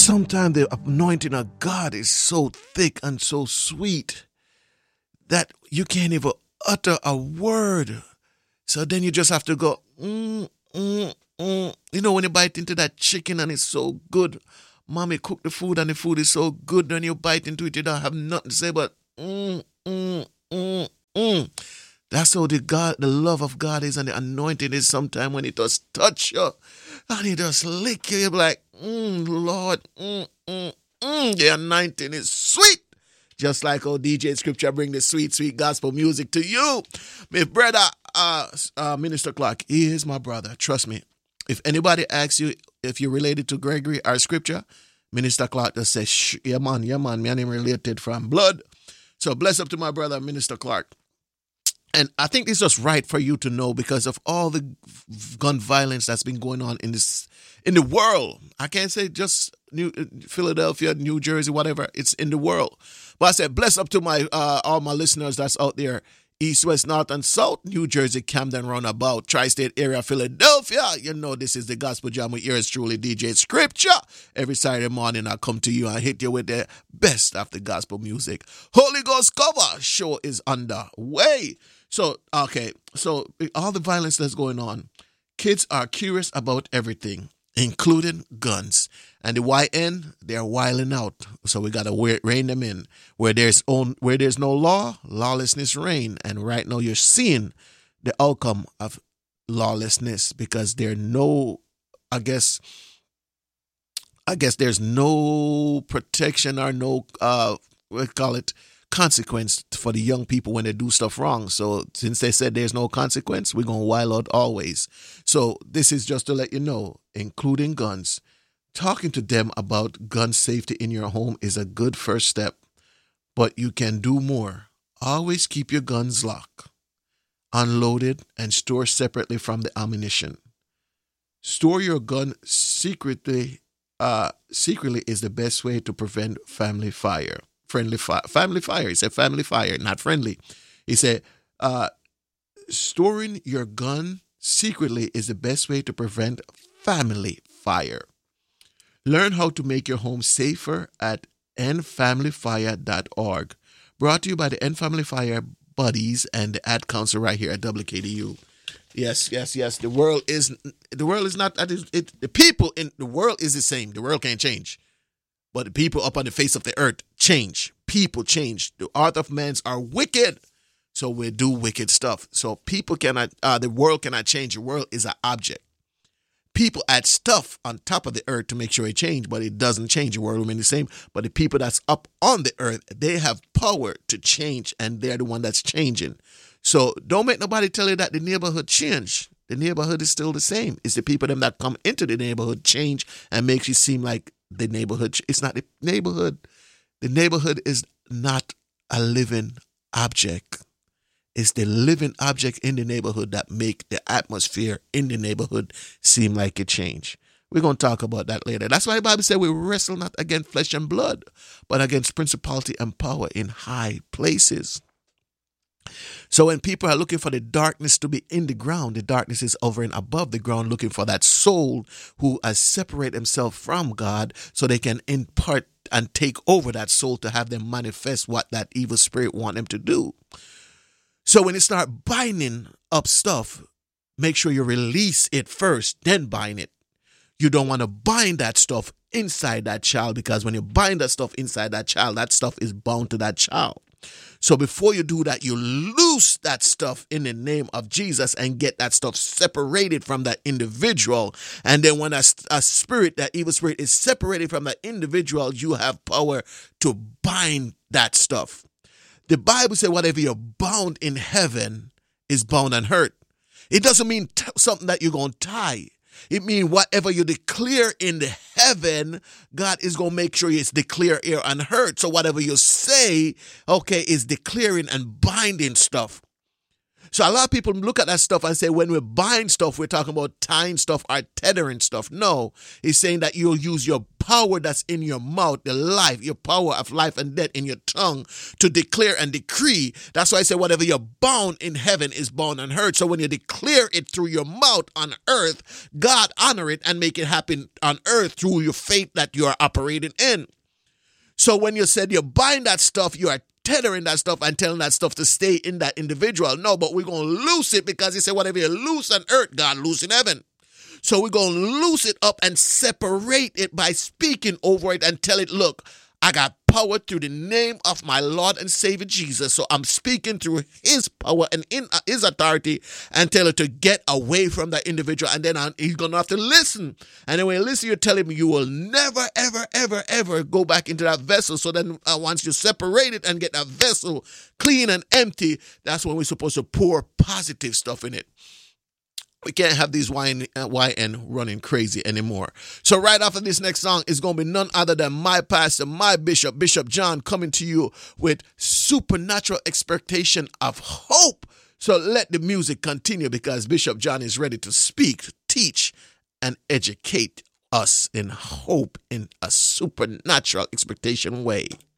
Sometimes the anointing of God is so thick and so sweet that you can't even utter a word. So then you just have to go, You know, when you bite into that chicken and it's so good, mommy cooked the food and the food is so good, when you bite into it, you don't have nothing to say but, That's how the love of God is, and the anointing is sometimes when it does touch you and it does lick you, you're like, Lord, the anointing is sweet. Just like how DJ Scripture bring the sweet, sweet gospel music to you. My brother, Minister Clark, he is my brother. Trust me. If anybody asks you if you're related to Gregory or Scripture, Minister Clark just says, yeah man, me and him related from blood. So bless up to my brother, Minister Clark. And I think it's just right for you to know because of all the gun violence that's been going on in the world. I can't say just Philadelphia, New Jersey, whatever. It's in the world. But I said, bless up to my all my listeners that's out there, east, west, north, and south, New Jersey, Camden, roundabout, tri-state area, Philadelphia. You know this is the Gospel Jam with yours truly, DJ Scripture. Every Saturday morning I come to you and hit you with the best of the gospel music. Holy Ghost cover show is underway. So, okay, so all the violence that's going on, kids are curious about everything, including guns. And the YN, they're wilding out. So we got to rein them in. Where there's no law, lawlessness reign. And right now you're seeing the outcome of lawlessness because I guess there's no protection or no, consequence for the young people when they do stuff wrong. So since they said there's no consequence, we're going to wild out always. So this is just to let you know, including guns, talking to them about gun safety in your home is a good first step, but you can do more. Always keep your guns locked, unloaded, and stored separately from the ammunition. Store your gun secretly is the best way to prevent family fire. Family fire. He said family fire, not friendly. He said, storing your gun secretly is the best way to prevent family fire. Learn how to make your home safer at endfamilyfire.org. Brought to you by the End Family Fire Buddies and the Ad Council right here at WKDU. Yes. The world is not, the people in the world is the same. The world can't change. But the people up on the face of the earth change. People change. The heart of men are wicked. So we do wicked stuff. So people cannot, the world cannot change. The world is an object. People add stuff on top of the earth to make sure it changes, but it doesn't change. The world remains the same. But the people that's up on the earth, they have power to change, and they're the one that's changing. So don't make nobody tell you that the neighborhood changed. The neighborhood is still the same. It's the people them that come into the neighborhood change and makes you seem like the neighborhood. It's not the neighborhood. The neighborhood is not a living object. It's the living object in the neighborhood that make the atmosphere in the neighborhood seem like it changed. We're going to talk about that later. That's why the Bible said we wrestle not against flesh and blood, but against principality and power in high places. So when people are looking for the darkness to be in the ground, the darkness is over and above the ground, looking for that soul who has separated himself from God so they can impart and take over that soul to have them manifest what that evil spirit want them to do. So when you start binding up stuff, make sure you release it first, then bind it. You don't want to bind that stuff inside that child because when you bind that stuff inside that stuff is bound to that child. So before you do that, you loose that stuff in the name of Jesus and get that stuff separated from that individual. And then when a spirit, that evil spirit is separated from that individual, you have power to bind that stuff. The Bible says whatever you're bound in heaven is bound on earth. It doesn't mean something that you're going to tie. It means whatever you declare in the heaven, God is going to make sure it's declared here on earth. So whatever you say, okay, is declaring and binding stuff. So a lot of people look at that stuff and say, when we bind stuff, we're talking about tying stuff or tethering stuff. No, he's saying that you'll use your power that's in your mouth, the life, your power of life and death in your tongue to declare and decree. That's why I say whatever you're bound in heaven is bound on earth. So when you declare it through your mouth on earth, God honor it and make it happen on earth through your faith that you are operating in. So when you said you bind that stuff, you are tethering that stuff and telling that stuff to stay in that individual. No, but we're going to loose it because he said whatever you loose on earth, God loose in heaven. So we're going to loose it up and separate it by speaking over it and tell it, look, I got power through the name of my Lord and Savior Jesus. So I'm speaking through his power and in his authority and tell it to get away from that individual. And then he's going to have to listen. And then when you listen, you tell him you will never, ever, ever, ever go back into that vessel. So then once you separate it and get that vessel clean and empty, that's when we're supposed to pour positive stuff in it. We can't have these YN running crazy anymore. So right after this next song is going to be none other than my pastor, my bishop, Bishop John, coming to you with supernatural expectation of hope. So let the music continue because Bishop John is ready to speak, teach, and educate us in hope in a supernatural expectation way.